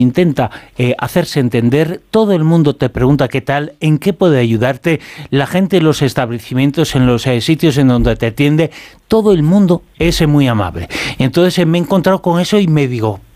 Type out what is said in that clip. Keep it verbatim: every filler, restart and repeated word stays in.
intenta eh, hacerse entender, todo el mundo te pregunta qué tal, en qué puede ayudarte, la gente en los establecimientos, en los eh, sitios en donde te atiende, todo el mundo es muy amable. Entonces eh, me he encontrado con eso y me digo,